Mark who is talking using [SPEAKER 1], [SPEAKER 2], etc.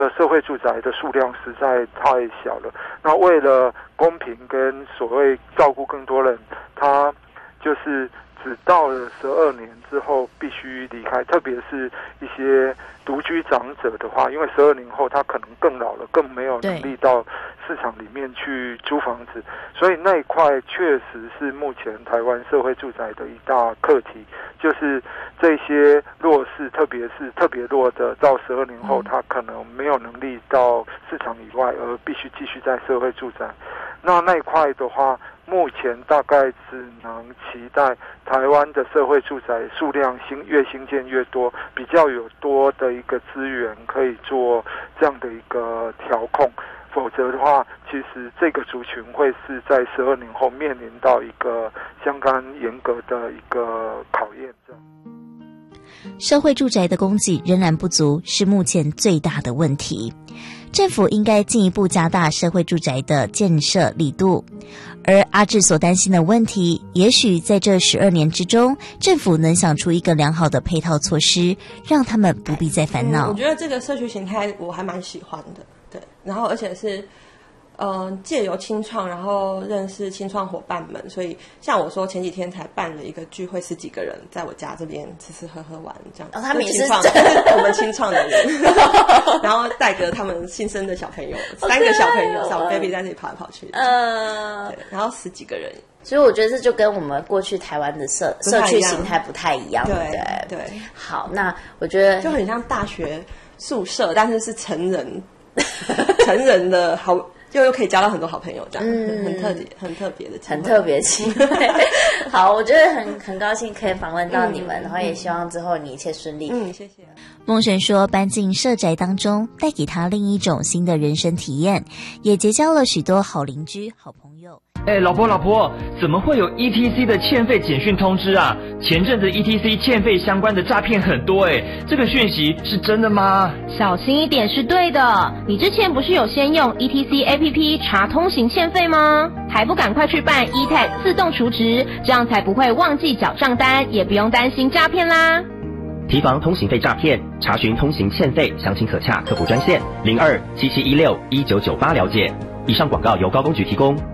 [SPEAKER 1] 社会住宅的数量实在太小了。那为了公平跟所谓照顾更多人，他就是只到了12年之后必须离开，特别是一些独居长者的话，因为12年后他可能更老了，更没有能力到市场里面去租房子，所以那一块确实是目前台湾社会住宅的一大课题，就是这些弱势，特别是特别弱的，到12年后他可能没有能力到市场以外，而必须继续在社会住宅。那一块的话，目前大概只能期待台湾的社会住宅数量越新建越多，比较有多的一个资源可以做这样的一个调控。否则的话，其实这个族群会是在12年后面临到一个相当严格的一个考验。
[SPEAKER 2] 社会住宅的供给仍然不足，是目前最大的问题。政府应该进一步加大社会住宅的建设力度。而阿志所担心的问题，也许在这12年之中，政府能想出一个良好的配套措施，让他们不必再烦恼。
[SPEAKER 3] 我觉得这个社区形态我还蛮喜欢的，对，然后而且是借由青创，然后认识青创伙伴们，所以像我说前几天才办了一个聚会，10几个人在我家这边吃吃喝喝玩这样。
[SPEAKER 2] 他们也是
[SPEAKER 3] 我们青创的人，然后带着他们新生的小朋友，3个小朋友小 baby 在这里跑来跑去，对，然后10几个人。
[SPEAKER 2] 所以我觉得这就跟我们过去台湾的社区形态不太一样，
[SPEAKER 3] 对。
[SPEAKER 2] 好，那我觉得
[SPEAKER 3] 就很像大学宿舍，但是成人的好。又可以交到很多好朋友，这样，很特别的机会，
[SPEAKER 2] 很特别的机会。好，我觉得很高兴可以访问到你们，然后也希望之后你一切顺利。
[SPEAKER 3] 谢谢。
[SPEAKER 2] 孟璇说，搬进社宅当中，带给他另一种新的人生体验，也结交了许多好邻居、好朋友。
[SPEAKER 4] 老婆，怎么会有 ETC 的欠费简讯通知啊？前阵子 ETC 欠费相关的诈骗很多这个讯息是真的吗？
[SPEAKER 5] 小心一点是对的。你之前不是有先用 ETC APP 查通行欠费吗？还不赶快去办 eTag 自动储值，这样才不会忘记缴账单，也不用担心诈骗啦。
[SPEAKER 6] 提防通行费诈骗，查询通行欠费，详情可洽客服专线0277161998了解。以上广告由高公局提供。